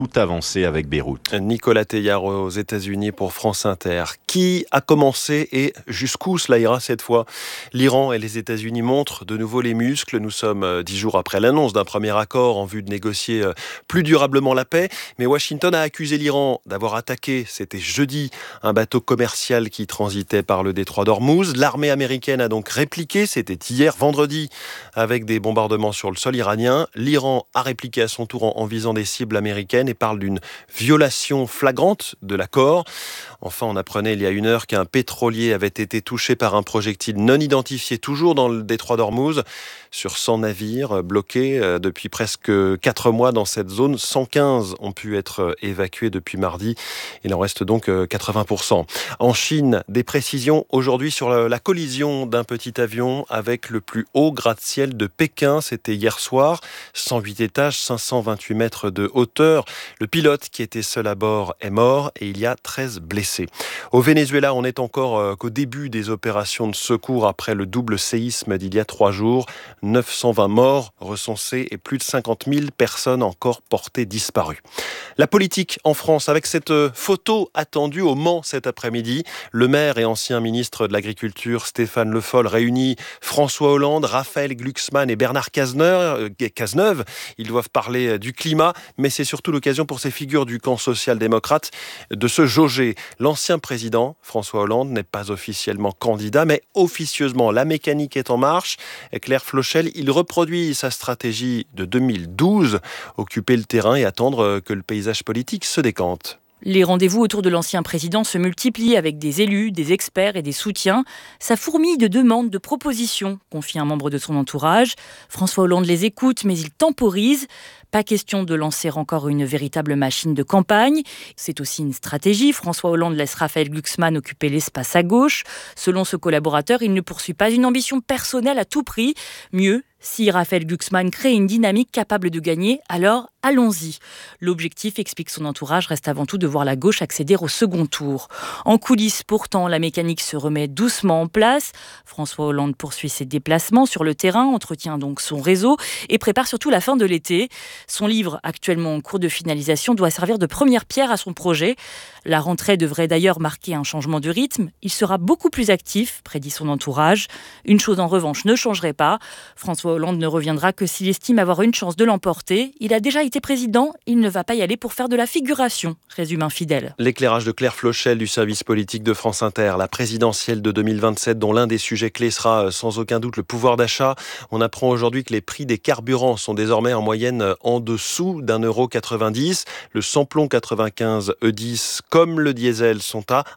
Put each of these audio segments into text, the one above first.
Tout avancé avec Beyrouth. Nicolas Teilhard aux États-Unis pour France Inter. Qui a commencé et jusqu'où cela ira cette fois? L'Iran et les États-Unis montrent de nouveau les muscles. Nous sommes 10 jours après l'annonce d'un premier accord en vue de négocier plus durablement la paix. Mais Washington a accusé l'Iran d'avoir attaqué, c'était jeudi, un bateau commercial qui transitait par le détroit d'Ormuz. L'armée américaine a donc répliqué, c'était hier, vendredi, avec des bombardements sur le sol iranien. L'Iran a répliqué à son tour en visant des cibles américaines et parle d'une violation flagrante de l'accord. Enfin, on apprenait il y a une heure qu'un pétrolier avait été touché par un projectile non identifié, toujours dans le détroit d'Ormuz. Sur 100 navires bloqués depuis presque 4 mois dans cette zone, 115 ont pu être évacués depuis mardi. Il en reste donc 80%. En Chine, des précisions aujourd'hui sur la collision d'un petit avion avec le plus haut gratte-ciel de Pékin. C'était hier soir, 108 étages, 528 mètres de hauteur. Le pilote qui était seul à bord est mort et il y a 13 blessés. Au Venezuela, on est encore qu'au début des opérations de secours après le double séisme d'il y a 3 jours. 920 morts recensés et plus de 50 000 personnes encore portées disparues. La politique en France, avec cette photo attendue au Mans cet après-midi. Le maire et ancien ministre de l'Agriculture Stéphane Le Foll réunit François Hollande, Raphaël Glucksmann et Bernard Cazeneuve. Ils doivent parler du climat, mais c'est surtout l'occasion pour ces figures du camp social-démocrate de se jauger. L'ancien président, François Hollande, n'est pas officiellement candidat, mais officieusement, la mécanique est en marche. Claire Flochel, il reproduit sa stratégie de 2012, occuper le terrain et attendre que le paysage politique se décante. Les rendez-vous autour de l'ancien président se multiplient avec des élus, des experts et des soutiens. Ça fourmille de demandes, de propositions, confie un membre de son entourage. François Hollande les écoute, mais il temporise. Pas question de lancer encore une véritable machine de campagne. C'est aussi une stratégie. François Hollande laisse Raphaël Glucksmann occuper l'espace à gauche. Selon ce collaborateur, il ne poursuit pas une ambition personnelle à tout prix. Mieux, si Raphaël Glucksmann crée une dynamique capable de gagner, alors allons-y. L'objectif, explique son entourage, reste avant tout de voir la gauche accéder au second tour. En coulisses, pourtant, la mécanique se remet doucement en place. François Hollande poursuit ses déplacements sur le terrain, entretient donc son réseau et prépare surtout la fin de l'été. Son livre, actuellement en cours de finalisation, doit servir de première pierre à son projet. La rentrée devrait d'ailleurs marquer un changement de rythme. Il sera beaucoup plus actif, prédit son entourage. Une chose en revanche ne changerait pas. François Hollande ne reviendra que s'il estime avoir une chance de l'emporter. Il a déjà été président, il ne va pas y aller pour faire de la figuration, résume un fidèle. L'éclairage de Claire Flochel du service politique de France Inter, la présidentielle de 2027 dont l'un des sujets clés sera sans aucun doute le pouvoir d'achat. On apprend aujourd'hui que les prix des carburants sont désormais en moyenne en dessous d'1,90 €. Le samplon 95 E10 comme le diesel sont à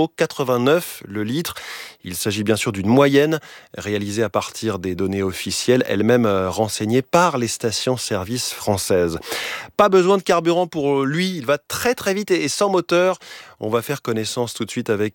1,89 € le litre. Il s'agit bien sûr d'une moyenne réalisée à partir des données officielles, elles-mêmes renseignées par les stations-service françaises. Pas besoin de carburant pour lui, il va très très vite et sans moteur. On va faire connaissance tout de suite avec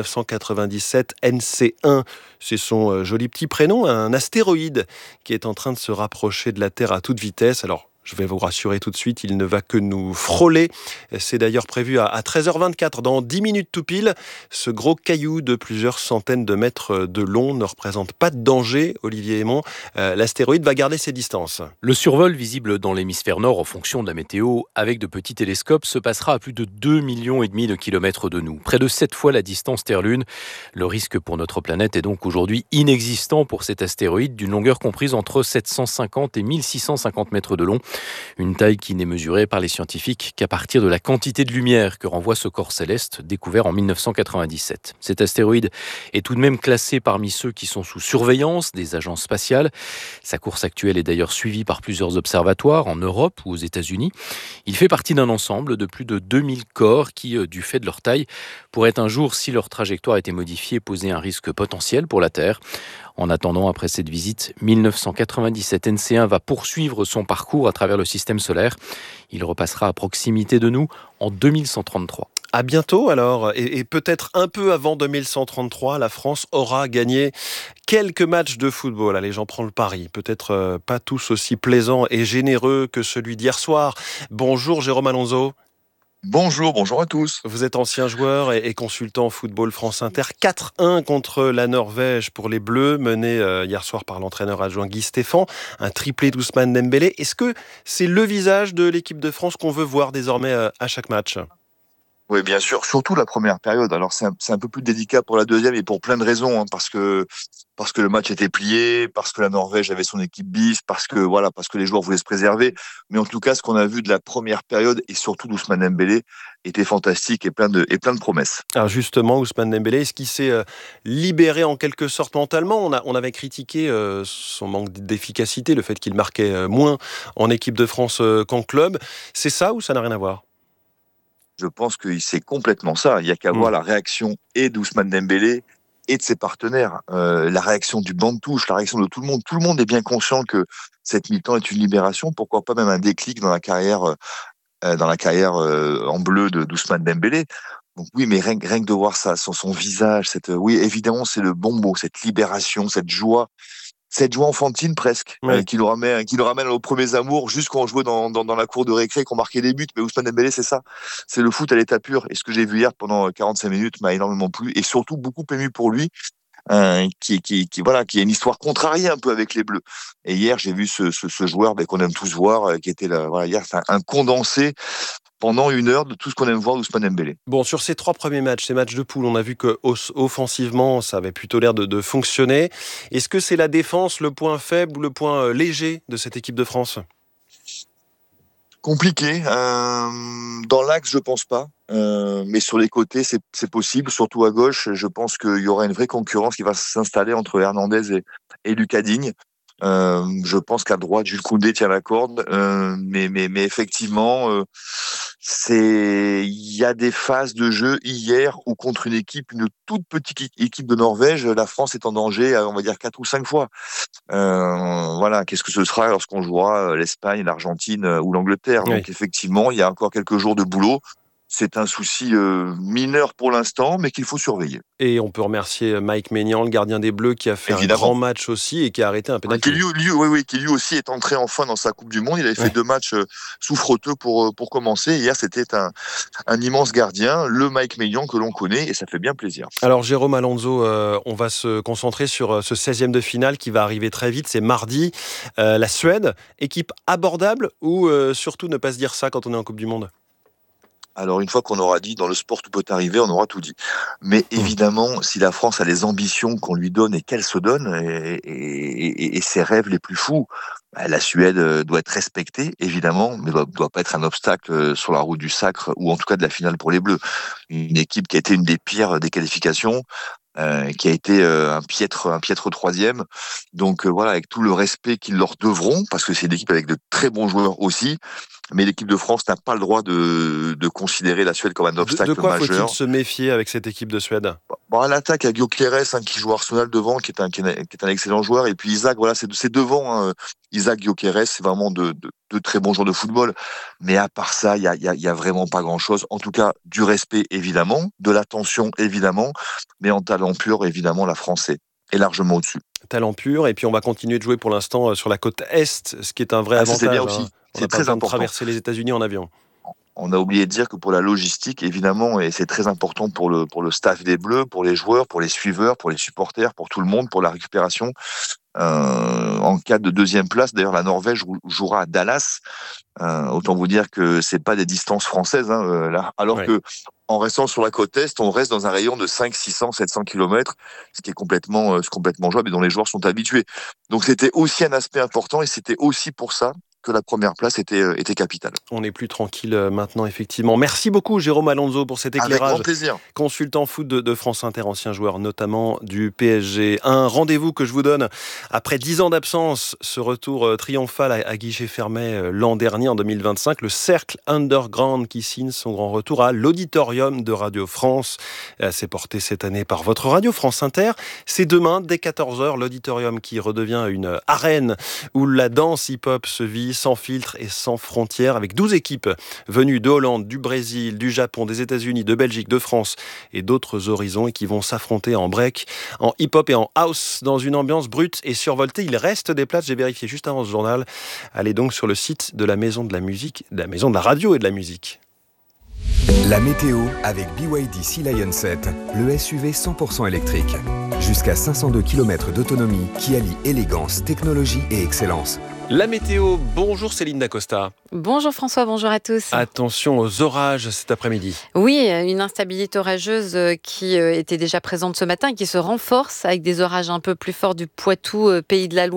1997 NC1. C'est son joli petit prénom, un astéroïde qui est en train de se rapprocher de la Terre à toute vitesse. Alors, je vais vous rassurer tout de suite, il ne va que nous frôler. C'est d'ailleurs prévu à 13h24, dans 10 minutes tout pile. Ce gros caillou de plusieurs centaines de mètres de long ne représente pas de danger, Olivier Aymon. L'astéroïde va garder ses distances. Le survol visible dans l'hémisphère nord en fonction de la météo, avec de petits télescopes, se passera à plus de 2,5 millions de kilomètres de nous. Près de 7 fois la distance Terre-Lune. Le risque pour notre planète est donc aujourd'hui inexistant pour cet astéroïde d'une longueur comprise entre 750 et 1650 mètres de long. Une taille qui n'est mesurée par les scientifiques qu'à partir de la quantité de lumière que renvoie ce corps céleste découvert en 1997. Cet astéroïde est tout de même classé parmi ceux qui sont sous surveillance des agences spatiales. Sa course actuelle est d'ailleurs suivie par plusieurs observatoires en Europe ou aux États-Unis. Il fait partie d'un ensemble de plus de 2000 corps qui, du fait de leur taille, pourraient un jour, si leur trajectoire était modifiée, poser un risque potentiel pour la Terre. En attendant, après cette visite, 1997 NC1 va poursuivre son parcours à travers le système solaire. Il repassera à proximité de nous en 2133. À bientôt alors, et peut-être un peu avant 2133, la France aura gagné quelques matchs de football. Allez, j'en prends le pari. Peut-être pas tous aussi plaisants et généreux que celui d'hier soir. Bonjour Jérôme Alonso. Bonjour à tous. Vous êtes ancien joueur et consultant football France Inter. 4-1 contre la Norvège pour les Bleus, mené hier soir par l'entraîneur adjoint Guy Stéphane. Un triplé d'Ousmane Dembélé. Est-ce que c'est le visage de l'équipe de France qu'on veut voir désormais à chaque match ? Oui, bien sûr, surtout la première période. Alors c'est un peu plus délicat pour la deuxième et pour plein de raisons, hein, parce que le match était plié, parce que la Norvège avait son équipe bis, parce que les joueurs voulaient se préserver. Mais en tout cas, ce qu'on a vu de la première période et surtout d'Ousmane Dembélé était fantastique et plein de promesses. Alors justement, Ousmane Dembélé, est-ce qu'il s'est libéré en quelque sorte mentalement ? On avait critiqué son manque d'efficacité, le fait qu'il marquait moins en équipe de France qu'en club. C'est ça ou ça n'a rien à voir ? Je pense que c'est complètement ça. Il y a qu'à voir la réaction et d'Ousmane Dembélé et de ses partenaires. La réaction du banc de touche, la réaction de tout le monde. Tout le monde est bien conscient que cette mi-temps est une libération. Pourquoi pas même un déclic dans la carrière en bleu d'Ousmane Dembélé. Donc oui, mais rien que de voir ça, son visage, oui, évidemment, c'est le bon mot, cette libération, cette joie enfantine presque, Oui. qui nous ramène aux premiers amours, juste quand on jouait dans la cour de récré, qu'on marquait des buts. Mais Ousmane Dembélé, c'est ça. C'est le foot à l'état pur. Et ce que j'ai vu hier pendant 45 minutes m'a énormément plu et surtout beaucoup ému pour lui, qui a une histoire contrariée un peu avec les Bleus. Et hier, j'ai vu ce joueur qu'on aime tous voir, qui était là. Voilà, hier, c'est un condensé pendant 1 heure de tout ce qu'on aime voir d'Ousmane Dembélé. Bon, sur ces 3 premiers matchs, ces matchs de poule, on a vu que offensivement, ça avait plutôt l'air de fonctionner. Est-ce que c'est la défense le point faible ou le point léger de cette équipe de France ? Compliqué. Dans l'axe, je pense pas. Mais sur les côtés, c'est possible. Surtout à gauche, je pense qu'il y aura une vraie concurrence qui va s'installer entre Hernandez et Lucas Digne. Je pense qu'à droite, Jules Koundé tient la corde. Mais effectivement, il y a des phases de jeu hier où contre une toute petite équipe de Norvège, la France est en danger, on va dire 4 ou 5 fois. Voilà, qu'est-ce que ce sera lorsqu'on jouera l'Espagne, l'Argentine ou l'Angleterre. Oui. Donc effectivement, il y a encore quelques jours de boulot. C'est un souci mineur pour l'instant, mais qu'il faut surveiller. Et on peut remercier Mike Maignan, le gardien des Bleus, qui a fait Évidemment. un grand match aussi et qui a arrêté un pénalty. Qui lui aussi est entré enfin dans sa Coupe du Monde. Il avait fait 2 matchs souffreteux pour commencer. Hier, c'était un immense gardien, le Mike Maignan que l'on connaît, et ça fait bien plaisir. Alors Jérôme Alonso, on va se concentrer sur ce 16e de finale qui va arriver très vite. C'est mardi. La Suède, équipe abordable ou surtout ne pas se dire ça quand on est en Coupe du Monde ? Alors, une fois qu'on aura dit, dans le sport, tout peut arriver, on aura tout dit. Mais évidemment, si la France a les ambitions qu'on lui donne et qu'elle se donne, et ses rêves les plus fous, la Suède doit être respectée, évidemment, mais doit pas être un obstacle sur la route du sacre, ou en tout cas de la finale pour les Bleus. Une équipe qui a été une des pires des qualifications, qui a été un piètre 3e. Donc voilà, avec tout le respect qu'ils leur devront, parce que c'est une équipe avec de très bons joueurs aussi, mais l'équipe de France n'a pas le droit de considérer la Suède comme un obstacle majeur. De quoi faut-il se méfier avec cette équipe de Suède ? Bon, à l'attaque, il y a Gyökeres, qui joue à Arsenal devant, qui est un excellent joueur, et puis Isaac, voilà, c'est devant. Isaac, Gyökeres, c'est vraiment de très bons joueurs de football. Mais à part ça, il y a vraiment pas grand-chose. En tout cas, du respect évidemment, de l'attention évidemment, mais en talent pur évidemment, la France est largement au-dessus. Talent pur, et puis on va continuer de jouer pour l'instant sur la côte Est, ce qui est un vrai avantage. C'est bien aussi. On n'a pas besoin de traverser les États-Unis en avion. On a oublié de dire que pour la logistique, évidemment, et c'est très important pour le staff des Bleus, pour les joueurs, pour les suiveurs, pour les supporters, pour tout le monde, pour la récupération. En cas de 2e place, d'ailleurs, la Norvège jouera à Dallas. Autant vous dire que c'est pas des distances françaises, là. Alors que, en restant sur la côte Est, on reste dans un rayon de 500, 600, 700 km, ce qui est complètement jouable et dont les joueurs sont habitués. Donc c'était aussi un aspect important et c'était aussi pour ça que la première place était capitale. On est plus tranquille maintenant, effectivement. Merci beaucoup, Jérôme Alonso, pour cet éclairage. Avec grand plaisir. Consultant foot de France Inter, ancien joueur notamment du PSG. Un rendez-vous que je vous donne après 10 ans d'absence, ce retour triomphal à guichet fermé l'an dernier, en 2025. Le Cercle Underground qui signe son grand retour à l'Auditorium de Radio France. C'est porté cette année par votre radio France Inter. C'est demain, dès 14h, l'Auditorium qui redevient une arène où la danse hip-hop se vit sans filtre et sans frontières, avec 12 équipes venues de Hollande, du Brésil, du Japon, des États-Unis, de Belgique, de France et d'autres horizons, et qui vont s'affronter en break, en hip-hop et en house dans une ambiance brute et survoltée. Il reste des places, j'ai vérifié juste avant ce journal. Allez donc sur le site de la Maison de la Musique, de la Maison de la Radio et de la Musique. La météo avec BYD Sea Lion 7, le SUV 100% électrique. Jusqu'à 502 km d'autonomie qui allie élégance, technologie et excellence. La météo, bonjour Céline Dacosta. Bonjour François, bonjour à tous. Attention aux orages cet après-midi. Oui, une instabilité orageuse qui était déjà présente ce matin et qui se renforce avec des orages un peu plus forts du Poitou, pays de la Loire.